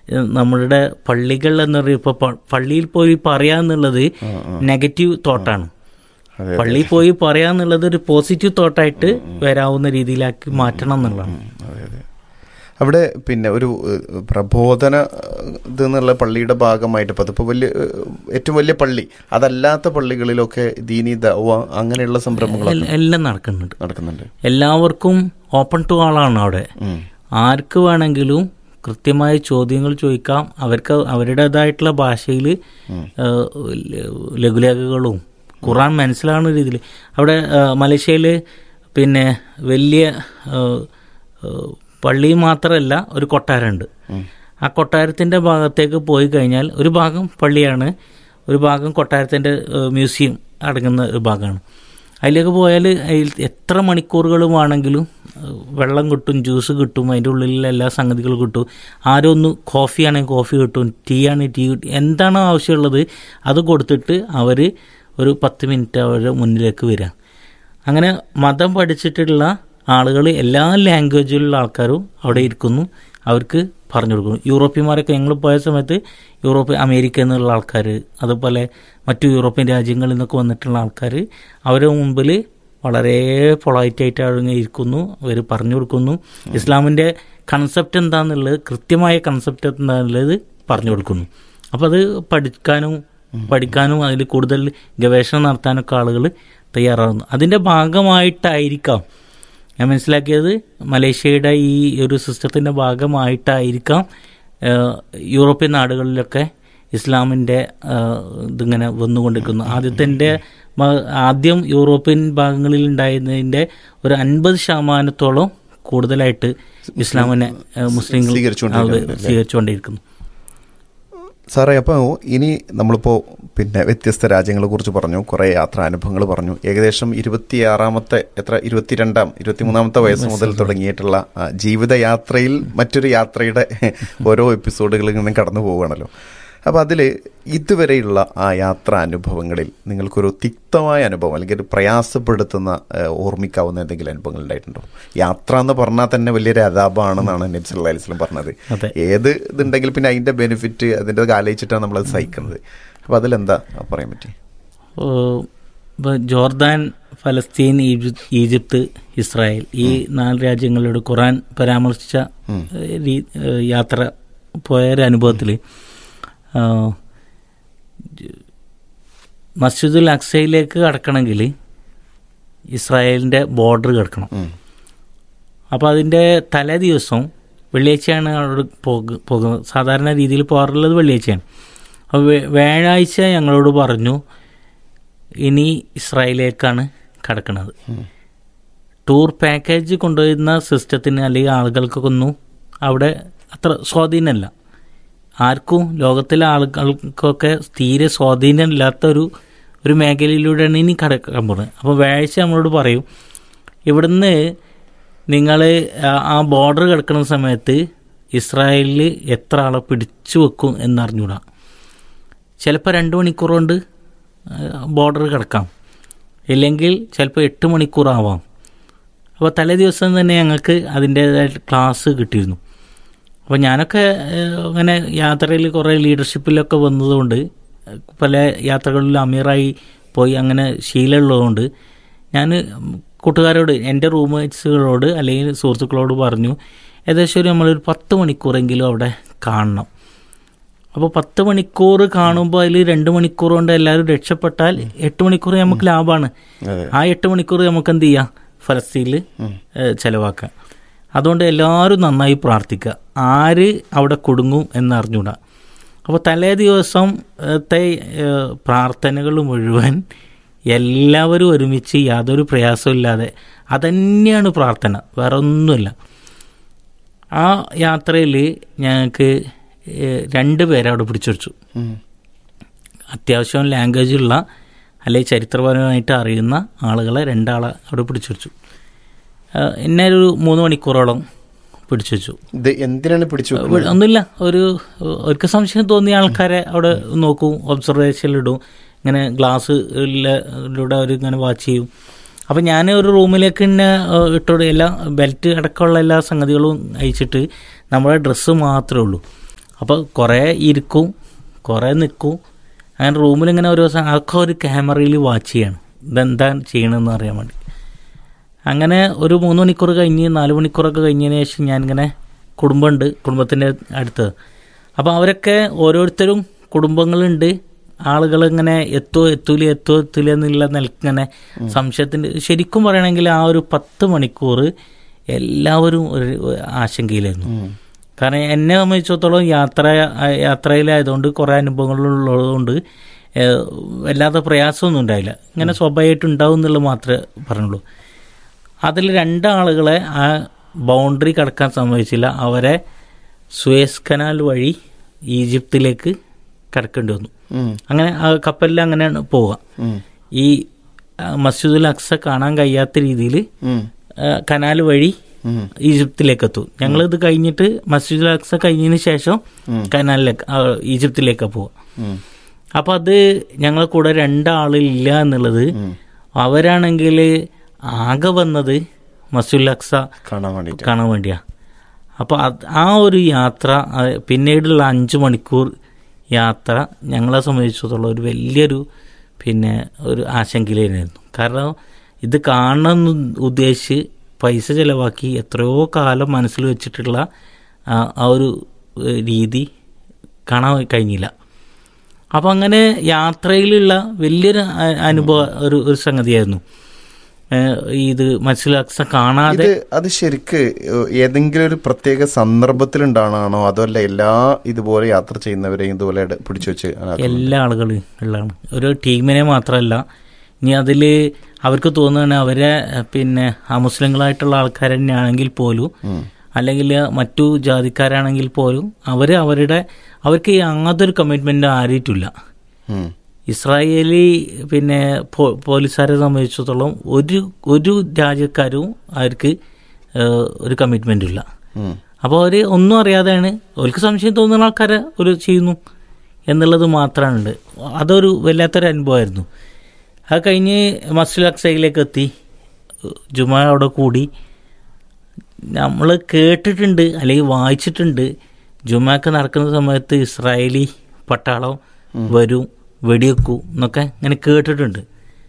നമ്മളുടെ പള്ളികൾ എന്ന് പറയുമ്പോൾ ഇപ്പോൾ പള്ളിയിൽ പോയി പറയാന്നുള്ളത് നെഗറ്റീവ് തോട്ടാണ്. പള്ളിയിൽ പോയി പറയാന്നുള്ളത് ഒരു പോസിറ്റീവ് തോട്ടായിട്ട് വരാവുന്ന രീതിയിലാക്കി മാറ്റണം എന്നുള്ളതാണ്. അവിടെ പിന്നെ ഒരു പ്രബോധന ഇതെന്നുള്ള പള്ളിയുടെ ഭാഗമായിട്ട് ഇപ്പം അതിപ്പോൾ ഏറ്റവും വലിയ പള്ളി അതല്ലാത്ത പള്ളികളിലൊക്കെ ദീനി ദഅവ അങ്ങനെയുള്ള സംരംഭങ്ങൾ എല്ലാം നടക്കുന്നുണ്ട്. എല്ലാവർക്കും ഓപ്പൺ ടു ആളാണ് അവിടെ. ആർക്ക് വേണമെങ്കിലും കൃത്യമായ ചോദ്യങ്ങൾ ചോദിക്കാം. അവർക്ക് അവരുടേതായിട്ടുള്ള ഭാഷയിൽ ലഘുലേഖകളും ഖുർആൻ മനസ്സിലാവുന്ന രീതിയിൽ. അവിടെ മലേഷ്യയിൽ പിന്നെ വലിയ പള്ളി മാത്രമല്ല, ഒരു കൊട്ടാരമുണ്ട്. ആ കൊട്ടാരത്തിൻ്റെ ഭാഗത്തേക്ക് പോയി കഴിഞ്ഞാൽ ഒരു ഭാഗം പള്ളിയാണ്, ഒരു ഭാഗം കൊട്ടാരത്തിൻ്റെ മ്യൂസിയം അടങ്ങുന്ന ഒരു ഭാഗമാണ്. അതിലേക്ക് പോയാൽ എത്ര മണിക്കൂറുകൾ വേണമെങ്കിലും വെള്ളം കിട്ടും, ജ്യൂസ് കിട്ടും, അതിൻ്റെ ഉള്ളിലുള്ള എല്ലാ സംഗതികളും കിട്ടും. ആരോ ഒന്ന് കോഫി ആണെങ്കിൽ കോഫി കിട്ടും, ടീ ആണെങ്കിൽ ടീ കിട്ടും. എന്താണോ ആവശ്യമുള്ളത് അത് കൊടുത്തിട്ട് അവർ ഒരു 10 മിനിറ്റ് അവരുടെ മുന്നിലേക്ക് വരിക. അങ്ങനെ മതം പഠിച്ചിട്ടുള്ള ആളുകൾ എല്ലാ ലാംഗ്വേജിലുള്ള ആൾക്കാരും അവിടെ ഇരിക്കുന്നു, അവർക്ക് പറഞ്ഞു കൊടുക്കുന്നു. യൂറോപ്യന്മാരൊക്കെ ഞങ്ങൾ പോയ സമയത്ത് അമേരിക്കയിൽ നിന്നുള്ള ആൾക്കാർ, അതുപോലെ മറ്റു യൂറോപ്യൻ രാജ്യങ്ങളിൽ നിന്നൊക്കെ വന്നിട്ടുള്ള ആൾക്കാർ അവരുടെ മുമ്പിൽ വളരെ പൊളൈറ്റായിട്ട് അവിടെ ഇരിക്കുന്നു, അവർ പറഞ്ഞു കൊടുക്കുന്നു. ഇസ്ലാമിൻ്റെ കൺസെപ്റ്റ് എന്താണെന്നുള്ളത്, കൃത്യമായ കൺസെപ്റ്റ് എന്താണെന്നുള്ളത് പറഞ്ഞു കൊടുക്കുന്നു. അപ്പോൾ അത് പഠിക്കാനും അതിൽ കൂടുതൽ ഗവേഷണം നടത്താനൊക്കെ ആളുകൾ തയ്യാറാകുന്നു. അതിൻ്റെ ഭാഗമായിട്ടായിരിക്കാം ഞാൻ മനസ്സിലാക്കിയത്, മലേഷ്യയുടെ ഈ ഒരു സിസ്റ്റത്തിൻ്റെ ഭാഗമായിട്ടായിരിക്കാം യൂറോപ്യൻ നാടുകളിലൊക്കെ ഇസ്ലാമിൻ്റെ ഇതിങ്ങനെ വന്നുകൊണ്ടിരിക്കുന്നു. ആദ്യം യൂറോപ്യൻ ഭാഗങ്ങളിൽ ഉണ്ടായിരുന്നതിൻ്റെ ഒരു 50% കൂടുതലായിട്ട് ഇസ്ലാമിനെ മുസ്ലിങ്ങൾ സ്വീകരിച്ചുകൊണ്ടിരിക്കുന്നു. സാറേ, അപ്പോൾ ഇനി നമ്മളിപ്പോൾ പിന്നെ വ്യത്യസ്ത രാജ്യങ്ങളെ കുറിച്ച് പറഞ്ഞു, കുറേ യാത്രാനുഭവങ്ങൾ പറഞ്ഞു. ഏകദേശം 23-ാമത്തെ വയസ്സ് മുതൽ തുടങ്ങിയിട്ടുള്ള ജീവിതയാത്രയിൽ മറ്റൊരു യാത്രയുടെ ഓരോ എപ്പിസോഡുകളിൽ നിന്നും കടന്നു പോവുകയാണല്ലോ. അപ്പോൾ അതിൽ ഇതുവരെയുള്ള ആ യാത്രാനുഭവങ്ങളിൽ നിങ്ങൾക്കൊരു തിക്തമായ അനുഭവം അല്ലെങ്കിൽ ഒരു പ്രയാസപ്പെടുത്തുന്ന ഓർമ്മിക്കാവുന്ന എന്തെങ്കിലും അനുഭവങ്ങൾ ഉണ്ടായിട്ടുണ്ടോ? യാത്ര എന്ന് പറഞ്ഞാൽ തന്നെ വലിയൊരു അതാപാണെന്നാണ് നബി സല്ലല്ലാഹു അലൈഹി വസല്ലം പറഞ്ഞത്. ഏത് ഇതുണ്ടെങ്കിൽ പിന്നെ അതിൻ്റെ ബെനിഫിറ്റ് അതിൻ്റെ ആലോചിച്ചിട്ടാണ് നമ്മളത് സഹിക്കുന്നത്. അപ്പോൾ അതിലെന്താ പറയാൻ പറ്റി? ജോർദാൻ, ഫലസ്തീൻ, ഈജിപ്ത്, ഇസ്രായേൽ ഈ 4 രാജ്യങ്ങളുടെ ഖുർആൻ പരാമർശിച്ച യാത്ര പോയൊരു അനുഭവത്തിൽ മസ്ജിദുൽ അക്സയിലേക്ക് കടക്കണമെങ്കിൽ ഇസ്രായേലിൻ്റെ ബോർഡർ കിടക്കണം. അപ്പോൾ അതിൻ്റെ തലേ ദിവസം വെള്ളിയാഴ്ചയാണ് അവിടെ പോകുന്നത്. സാധാരണ രീതിയിൽ പോകാറുള്ളത് വെള്ളിയാഴ്ചയാണ്. അപ്പോൾ വ്യാഴാഴ്ച ഞങ്ങളോട് പറഞ്ഞു ഇനി ഇസ്രായേലിലേക്കാണ് കടക്കുന്നത്. ടൂർ പാക്കേജ് കൊണ്ടുവരുന്ന സിസ്റ്റത്തിന് അല്ലെങ്കിൽ ആളുകൾക്കൊന്നും അവിടെ അത്ര സ്വാധീനമല്ല. ആർക്കും ലോകത്തിലെ ആളുകൾക്കൊക്കെ തീരെ സ്വാധീനമില്ലാത്ത ഒരു മേഖലയിലൂടെയാണ് ഇനി കടക്കാൻ പോകുന്നത്. അപ്പോൾ വ്യാഴാഴ്ച നമ്മളോട് പറയും ഇവിടുന്ന് നിങ്ങൾ ആ ബോർഡർ കിടക്കുന്ന സമയത്ത് ഇസ്രായേലിൽ എത്ര ആളെ പിടിച്ചു വെക്കും എന്നറിഞ്ഞൂടാ. ചിലപ്പോൾ 2 മണിക്കൂർ കൊണ്ട് ബോർഡർ കിടക്കാം, ഇല്ലെങ്കിൽ ചിലപ്പോൾ 8 മണിക്കൂറാവാം. അപ്പോൾ തലേ ദിവസം തന്നെ ഞങ്ങൾക്ക് അതിൻ്റേതായിട്ട് ക്ലാസ് കിട്ടിയിരുന്നു. അപ്പോൾ ഞാനൊക്കെ അങ്ങനെ യാത്രയിൽ കുറേ ലീഡർഷിപ്പിലൊക്കെ വന്നതുകൊണ്ട് പല യാത്രകളിലും അമീറായി പോയി അങ്ങനെ ശീലമുള്ളതുകൊണ്ട് ഞാൻ കൂട്ടുകാരോട്, എൻ്റെ റൂംമേറ്റ്സുകളോട് അല്ലെങ്കിൽ സുഹൃത്തുക്കളോട് പറഞ്ഞു ഏകദേശം നമ്മളൊരു 10 മണിക്കൂറെങ്കിലും അവിടെ കാണണം. അപ്പോൾ 10 മണിക്കൂർ കാണുമ്പോൾ അതിൽ 2 മണിക്കൂർ കൊണ്ട് എല്ലാവരും രക്ഷപ്പെട്ടാൽ 8 മണിക്കൂർ നമുക്ക് ലാഭമാണ്. ആ 8 മണിക്കൂർ നമുക്ക് എന്ത് ചെയ്യാം, ഫലസ്തീനിൽ ചിലവാക്കാം. അതുകൊണ്ട് എല്ലാവരും നന്നായി പ്രാർത്ഥിക്കുക, ആര് അവിടെ കുടുങ്ങും എന്നറിഞ്ഞൂടാ. അപ്പോൾ തലേ ദിവസത്തെ പ്രാർത്ഥനകൾ മുഴുവൻ എല്ലാവരും ഒരുമിച്ച് യാതൊരു പ്രയാസമില്ലാതെ അതന്നെയാണ് പ്രാർത്ഥന, വേറെ ഒന്നുമില്ല. ആ യാത്രയിൽ ഞങ്ങൾക്ക് 2 പേരെ അവിടെ പിടിച്ചുവച്ചു. അത്യാവശ്യം ലാംഗ്വേജുള്ള അല്ലെങ്കിൽ ചരിത്രപരമായിട്ട് അറിയുന്ന ആളുകളെ 2 ആളെ അവിടെ പിടിച്ചുവച്ചു. എന്നെ ഒരു 3 മണിക്കൂറോളം പിടിച്ചു വെച്ചു. എന്തിനാണ് പിടിച്ചു? ഒന്നുമില്ല, അവർക്ക് സംശയം തോന്നിയ ആൾക്കാരെ അവിടെ നോക്കും, ഒബ്സർവേഷനിലിടും, ഇങ്ങനെ ഗ്ലാസ്സിലൂടെ അവർ ഇങ്ങനെ വാച്ച് ചെയ്യും. അപ്പം ഞാൻ ഒരു റൂമിലേക്ക് തന്നെ എല്ലാ ബെൽറ്റ് അടക്കമുള്ള എല്ലാ സംഗതികളും അയച്ചിട്ട് നമ്മുടെ ഡ്രസ്സ് മാത്രമേ ഉള്ളൂ. അപ്പോൾ കുറേ ഇരിക്കും, കുറേ നിൽക്കും. അങ്ങനെ റൂമിലിങ്ങനെ ഓരോ അതൊക്കെ ഒരു ക്യാമറയിൽ വാച്ച് ചെയ്യണം, ഇതെന്താ ചെയ്യണമെന്ന് അറിയാൻ വേണ്ടി. അങ്ങനെ ഒരു 3 മണിക്കൂർ കഴിഞ്ഞ് 4 മണിക്കൂറൊക്കെ കഴിഞ്ഞതിന് ശേഷം ഞാനിങ്ങനെ കുടുംബമുണ്ട്, കുടുംബത്തിൻ്റെ അടുത്ത്. അപ്പോൾ അവരൊക്കെ ഓരോരുത്തരും കുടുംബങ്ങളുണ്ട്, ആളുകളിങ്ങനെ എത്തൂല എന്നുള്ള നിലക്കിങ്ങനെ സംശയത്തിൻ്റെ. ശരിക്കും പറയണമെങ്കിൽ ആ ഒരു 10 മണിക്കൂർ എല്ലാവരും ഒരു ആശങ്കയിലായിരുന്നു. കാരണം എന്നെ സംബന്ധിച്ചിടത്തോളം യാത്രയിലായതുകൊണ്ട് കുറേ അനുഭവങ്ങളുള്ളതുകൊണ്ട് വല്ലാത്ത പ്രയാസമൊന്നും ഉണ്ടായില്ല. ഇങ്ങനെ സ്വാഭാവികമായിട്ട് ഉണ്ടാവും എന്നുള്ളത് മാത്രമേ പറഞ്ഞുള്ളൂ. അതിൽ 2 ആളുകളെ ആ ബൗണ്ടറി കടക്കാൻ സമ്മതിച്ചില്ല. അവരെ സുയസ് കനാൽ വഴി ഈജിപ്തിലേക്ക് കടക്കേണ്ടി വന്നു. അങ്ങനെ ആ കപ്പലിൽ അങ്ങനെയാണ് പോവുക. ഈ മസ്ജിദുൽ അക്സ കാണാൻ കഴിയാത്ത രീതിയിൽ കനാൽ വഴി ഈജിപ്തിലേക്ക് എത്തും. ഞങ്ങളിത് കഴിഞ്ഞിട്ട് മസ്ജിദുൽ അക്സ കഴിഞ്ഞതിന് ശേഷം കനാലിലേക്ക് ഈജിപ്തിലേക്കാണ് പോവുക. അപ്പം അത് ഞങ്ങളെ കൂടെ 2 ആളില്ല എന്നുള്ളത്. അവരാണെങ്കിൽ ആകെ വന്നത് മസ്ജിദുൽ അക്സ കാണാൻ വേണ്ടിയാണ്. അപ്പോൾ ആ ഒരു യാത്ര, പിന്നീടുള്ള 5 മണിക്കൂർ യാത്ര ഞങ്ങളെ സംബന്ധിച്ചിടത്തോളം ഒരു വലിയൊരു ഒരു ആശങ്കയിലായിരുന്നു. കാരണം ഇത് കാണണമെന്ന് ഉദ്ദേശിച്ച് പൈസ ചിലവാക്കി എത്രയോ കാലം മനസ്സിൽ വെച്ചിട്ടുള്ള ആ ഒരു രീതി കാണാൻ കഴിഞ്ഞില്ല. അപ്പം അങ്ങനെ യാത്രയിലുള്ള വലിയൊരു അനുഭവ ഒരു സംഗതിയായിരുന്നു ഇത് മസ്ജിദുൽ അക്സ കാണാതെ. അത് ശരിക്ക് ഏതെങ്കിലും ഒരു പ്രത്യേക സന്ദർഭത്തിലുണ്ടാണോ അതോ അല്ല എല്ലാ ഇതുപോലെ യാത്ര ചെയ്യുന്നവരെയും ഇതുപോലെ പിടിച്ചു വെച്ച്? എല്ലാ ആളുകളും ഉള്ളതാണ്, ഒരു ടീമിനെ മാത്രമല്ല. ഇനി അതിൽ അവർക്ക് തോന്നുകയാണ് അവരെ അമുസ്ലിങ്ങളായിട്ടുള്ള ആൾക്കാർ തന്നെയാണെങ്കിൽ പോലും, അല്ലെങ്കിൽ മറ്റു ജാതിക്കാരാണെങ്കിൽ പോലും അവർക്ക് യാതൊരു കമ്മിറ്റ്മെൻറ്റും ആരിയിട്ടില്ല. ഇസ്രായേലി പോലീസുകാരെ സംബന്ധിച്ചിടത്തോളം ഒരു രാജ്യക്കാരും അവർക്ക് ഒരു കമ്മിറ്റ്മെൻറ്റും ഇല്ല. അപ്പോൾ അവർ ഒന്നും അറിയാതെയാണ്, അവർക്ക് സംശയം തോന്നുന്ന ആൾക്കാരെ ഒരു ചെയ്യുന്നു എന്നുള്ളത് മാത്രമാണുണ്ട്. അതൊരു വല്ലാത്തൊരു അനുഭവമായിരുന്നു. അത് കഴിഞ്ഞ് മസ്ജിദുൽ അക്സയിലേക്ക് എത്തി, ജുമാ അവിടെ കൂടി. നമ്മൾ കേട്ടിട്ടുണ്ട് അല്ലെങ്കിൽ വായിച്ചിട്ടുണ്ട്, ജുമാക്ക് നടക്കുന്ന സമയത്ത് ഇസ്രായേലി പട്ടാളം വരും, വെടിവെക്കൂ എന്നൊക്കെ ഇങ്ങനെ കേട്ടിട്ടുണ്ട്.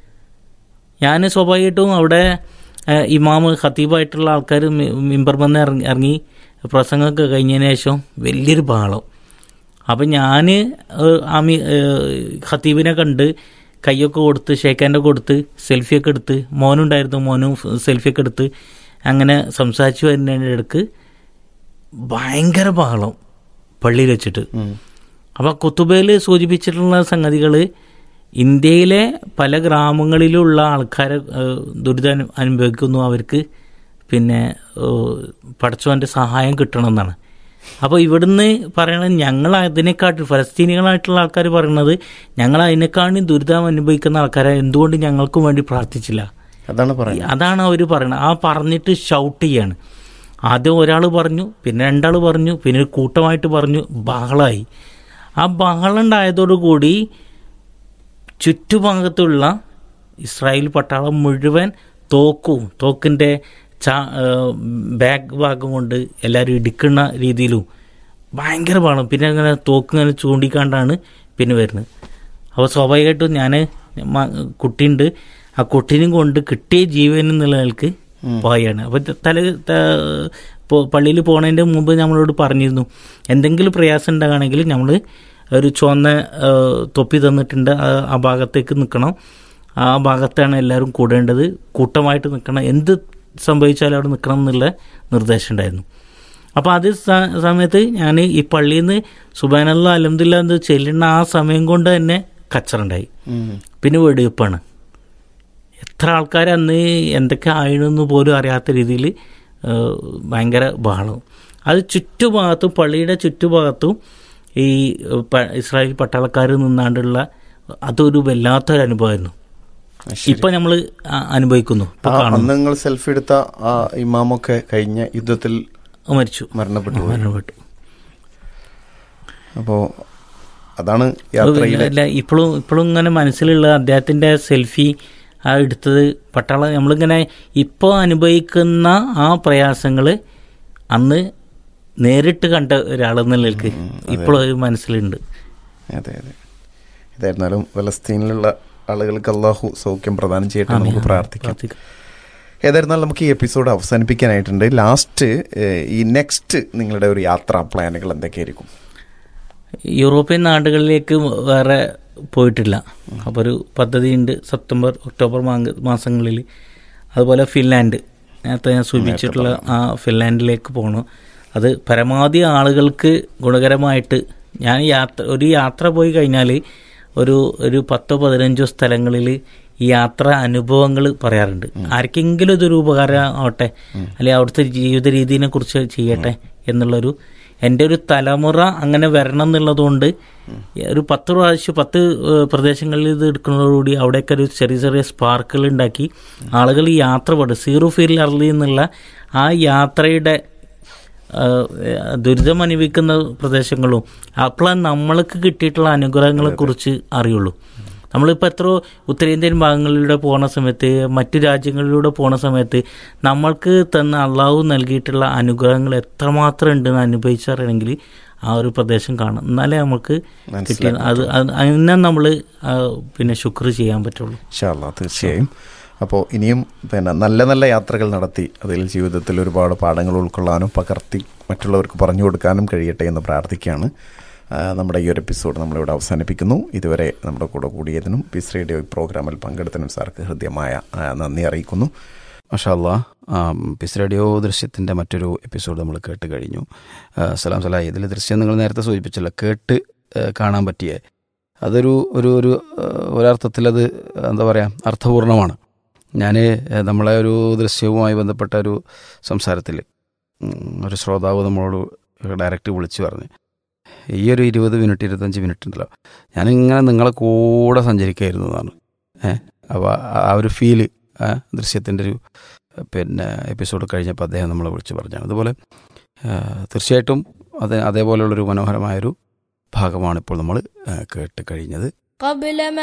ഞാൻ സ്വാഭാവികമായിട്ടും അവിടെ ഇമാമ് ഖത്തീബായിട്ടുള്ള ആൾക്കാർ മിമ്പർമെന്ന് ഇറങ്ങി പ്രസംഗമൊക്കെ കഴിഞ്ഞതിന് ശേഷം വലിയൊരു ബഹളം. അപ്പം ഞാൻ ഖത്തീബിനെ കണ്ട് കൈയൊക്കെ കൊടുത്ത് ഷേക്കാൻ്റെ കൊടുത്ത് സെൽഫിയൊക്കെ എടുത്ത്, മോനുണ്ടായിരുന്നു, മോനും സെൽഫിയൊക്കെ എടുത്ത് അങ്ങനെ സംസാരിച്ചു വരുന്നതിൻ്റെ ഇടയ്ക്ക് ഭയങ്കര ബഹളം പള്ളിയിൽ വെച്ചിട്ട്. അപ്പോൾ കുത്തുബയിൽ സൂചിപ്പിച്ചിട്ടുള്ള സംഗതികൾ ഇന്ത്യയിലെ പല ഗ്രാമങ്ങളിലുള്ള ആൾക്കാരെ ദുരിതം അനുഭവിക്കുന്നു, അവർക്ക് പടച്ചവൻ്റെ സഹായം കിട്ടണമെന്നാണ്. അപ്പോൾ ഇവിടുന്ന് പറയണത് ഞങ്ങൾ അതിനെക്കാട്ടും ഫലസ്തീനികളായിട്ടുള്ള ആൾക്കാർ പറയുന്നത് ഞങ്ങൾ അതിനേക്കാളും ദുരിതം അനുഭവിക്കുന്ന ആൾക്കാരെ എന്തുകൊണ്ട് ഞങ്ങൾക്കും വേണ്ടി പ്രാർത്ഥിച്ചില്ല, അതാണ് അവർ പറയുന്നത്. ആ പറഞ്ഞിട്ട് ഷൗട്ട് ചെയ്യാണ്. ആദ്യം ഒരാൾ പറഞ്ഞു, പിന്നെ 2 ആൾ പറഞ്ഞു, പിന്നെ ഒരു കൂട്ടമായിട്ട് പറഞ്ഞു, ബഹളമായി. ആ ബഹളം ഉണ്ടായതോടുകൂടി ചുറ്റുഭാഗത്തുള്ള ഇസ്രായേൽ പട്ടാളം മുഴുവൻ തോക്കിൻ്റെ ബാക്ക് ഭാഗം കൊണ്ട് എല്ലാവരും ഇടിക്കുന്ന രീതിയിലും ഭയങ്കര ബഹളം. പിന്നെ അങ്ങനെ തോക്ക് ഇങ്ങനെ ചൂണ്ടിക്കാണ്ടാണ് പിന്നെ വരുന്നത്. അപ്പോൾ സ്വാഭാവികമായിട്ടും ഞാൻ കുട്ടിയുണ്ട്, ആ കുട്ടീനും കൊണ്ട് കിട്ടിയ ജീവൻ എന്നുള്ള നിലക്ക് പോയാണ്. അപ്പോൾ പള്ളിയിൽ പോണതിൻ്റെ മുമ്പ് നമ്മളോട് പറഞ്ഞിരുന്നു, എന്തെങ്കിലും പ്രയാസം ഉണ്ടാകുകയാണെങ്കിൽ നമ്മൾ ഒരു ചുവന്ന തൊപ്പി തന്നിട്ടുണ്ട്, ആ ഭാഗത്തേക്ക് നിൽക്കണം, ആ ഭാഗത്താണ് എല്ലാവരും കൂടേണ്ടത്, കൂട്ടമായിട്ട് നിൽക്കണം, എന്ത് സംഭവിച്ചാലും അവിടെ നിൽക്കണം എന്നുള്ള നിർദ്ദേശം ഉണ്ടായിരുന്നു. അപ്പോൾ അത് സമയത്ത് ഞാൻ ഈ പള്ളിയിൽ നിന്ന് സുബ്ഹാനല്ലാഹ് അൽഹംദുലില്ലാഹ് എന്ന് ചെല്ലുന്ന ആ സമയം കൊണ്ട് തന്നെ കച്ചറുണ്ടായി. പിന്നെ വെടിവെപ്പാണ്. എത്ര ആൾക്കാർ അന്ന് എന്തൊക്കെ ആയിരുന്നെന്ന് പോലും അറിയാത്ത രീതിയിൽ ഭയങ്കര ബഹളവും. അത് ചുറ്റുഭാഗത്തും പള്ളിയുടെ ചുറ്റുഭാഗത്തും ഈ ഇസ്രായേൽ പട്ടാളക്കാർ നിന്നാണ്ടുള്ള അതൊരു വല്ലാത്തൊരു അനുഭവമായിരുന്നു. ഇപ്പൊ നമ്മൾ അനുഭവിക്കുന്നു. നിങ്ങൾ സെൽഫി എടുത്ത ഇമാമൊക്കെ കഴിഞ്ഞ യുദ്ധത്തിൽ മരണപ്പെട്ടു. അപ്പോ അതാണ് ഇപ്പോഴും ഇങ്ങനെ മനസ്സിലുള്ള അദ്ദേഹത്തിന്റെ സെൽഫി എടുത്തത് പട്ടാളം. നമ്മളിങ്ങനെ ഇപ്പോൾ അനുഭവിക്കുന്ന ആ പ്രയാസങ്ങൾ അന്ന് നേരിട്ട് കണ്ട ഒരാളെന്ന നിലയ്ക്ക് ഇപ്പോഴും അത് മനസ്സിലുണ്ട്. അതെ അതെ. ഏതായിരുന്നാലും ഫലസ്തീനിലുള്ള ആളുകൾക്ക് അള്ളാഹു സൗഖ്യം പ്രദാനം ചെയ്യട്ടെ, നമുക്ക് പ്രാർത്ഥിക്കാം. ഏതായിരുന്നാലും നമുക്ക് ഈ എപ്പിസോഡ് അവസാനിപ്പിക്കാനായിട്ടുണ്ട്. ലാസ്റ്റ് ഈ നെക്സ്റ്റ് നിങ്ങളുടെ ഒരു യാത്രാ പ്ലാനുകൾ എന്തൊക്കെയായിരിക്കും? യൂറോപ്യൻ നാടുകളിലേക്ക് വേറെ പോയിട്ടില്ല. അപ്പോൾ ഒരു പദ്ധതിയുണ്ട് സെപ്റ്റംബർ ഒക്ടോബർ മാസങ്ങളിൽ. അതുപോലെ ഫിൻലാൻഡ്, നേരത്തെ ഞാൻ സൂചിപ്പിച്ചിട്ടുള്ള ആ ഫിൻലാൻഡിലേക്ക് പോകണം. അത് പരമാവധി ആളുകൾക്ക് ഗുണകരമായിട്ട്, ഞാൻ ഒരു യാത്ര പോയി കഴിഞ്ഞാൽ ഒരു 10-15 സ്ഥലങ്ങളിൽ ഈ യാത്ര അനുഭവങ്ങൾ പറയാറുണ്ട്. ആർക്കെങ്കിലും ഇതൊരു ഉപകാരം ആവട്ടെ, അല്ലെങ്കിൽ അവിടുത്തെ ജീവിത രീതിയെ കുറിച്ച് ചെയ്യട്ടെ എന്നുള്ളൊരു, എൻ്റെ ഒരു തലമുറ അങ്ങനെ വരണം എന്നുള്ളതുകൊണ്ട് ഒരു 10 പ്രാവശ്യം 10 പ്രദേശങ്ങളിൽ ഇത് എടുക്കുന്നതോടുകൂടി അവിടെയൊക്കെ ഒരു ചെറിയ ചെറിയ സ്പാർക്കുകൾ ഉണ്ടാക്കി ആളുകൾ ഈ യാത്ര പോട്ടെ. സീറോ ഫീൽ അർലി എന്നുള്ള ആ യാത്രയുടെ ദുരിതം അനുഭവിക്കുന്ന പ്രദേശങ്ങളും അപ്പോഴാണ് നമ്മൾക്ക് കിട്ടിയിട്ടുള്ള അനുഗ്രഹങ്ങളെ കുറിച്ച് അറിയുള്ളൂ. നമ്മളിപ്പോൾ എത്രയോ ഉത്തരേന്ത്യൻ ഭാഗങ്ങളിലൂടെ പോകുന്ന സമയത്ത്, മറ്റു രാജ്യങ്ങളിലൂടെ പോകുന്ന സമയത്ത് നമ്മൾക്ക് തന്ന അള്ളാഹു നൽകിയിട്ടുള്ള അനുഗ്രഹങ്ങൾ എത്രമാത്രം ഉണ്ടെന്ന് അനുഭവിച്ചറിയണമെങ്കിൽ ആ ഒരു പ്രദേശം കാണും. എന്നാലേ നമുക്ക് കിട്ടിയ അതിനെ നമ്മൾ പിന്നെ ശുക്ർ ചെയ്യാൻ പറ്റുള്ളൂ. ഇൻഷാ അല്ലാഹ്, തീർച്ചയായും. അപ്പോൾ ഇനിയും പിന്നെ നല്ല നല്ല യാത്രകൾ നടത്തി അതിൽ ജീവിതത്തിൽ ഒരുപാട് പാഠങ്ങൾ ഉൾക്കൊള്ളാനും പകർത്തി മറ്റുള്ളവർക്ക് പറഞ്ഞു കൊടുക്കാനും കഴിയട്ടെ എന്ന് പ്രാർത്ഥിക്കുകയാണ്. നമ്മുടെ ഈ ഒരു എപ്പിസോഡ് നമ്മളിവിടെ അവസാനിപ്പിക്കുന്നു. ഇതുവരെ നമ്മുടെ കൂടെ കൂടിയതിനും പീസ് റേഡിയോ പ്രോഗ്രാമിൽ പങ്കെടുത്തതിനും സാർക്ക് ഹൃദ്യമായ നന്ദി അറിയിക്കുന്നു. മാഷാ അല്ലാഹ്. പീസ് റേഡിയോ ദൃശ്യത്തിൻ്റെ മറ്റൊരു എപ്പിസോഡ് നമ്മൾ കേട്ട് കഴിഞ്ഞു. സലാം സലാം. ഇതിൽ ദൃശ്യം നിങ്ങൾ നേരത്തെ സൂചിപ്പിച്ചല്ലോ, കേട്ട് കാണാൻ പറ്റിയ അതൊരു ഒരു ഒരു ഒരർത്ഥത്തിൽ അത് എന്താ പറയുക, അർത്ഥപൂർണമാണ്. ഞാൻ നമ്മളെ ഒരു ദൃശ്യവുമായി ബന്ധപ്പെട്ട ഒരു സംസാരത്തിൽ ഒരു ശ്രോതാവ് നമ്മളോട് ഡയറക്റ്റ് വിളിച്ച് പറഞ്ഞ്, ഈ ഒരു 20 മിനിറ്റ് 25 മിനിറ്റ് ഉണ്ടല്ലോ, ഞാനിങ്ങനെ നിങ്ങളെ കൂടെ സഞ്ചരിക്കുകയായിരുന്നു എന്നാണ്. അപ്പോൾ ആ ഒരു ഫീല് ദൃശ്യത്തിൻ്റെ ഒരു പിന്നെ എപ്പിസോഡ് കഴിഞ്ഞപ്പോൾ അദ്ദേഹം നമ്മളെ വിളിച്ച് പറഞ്ഞാണ്. അതുപോലെ തീർച്ചയായിട്ടും അതേപോലെയുള്ളൊരു മനോഹരമായൊരു ഭാഗമാണ് ഇപ്പോൾ നമ്മൾ കേട്ട് കഴിഞ്ഞത്.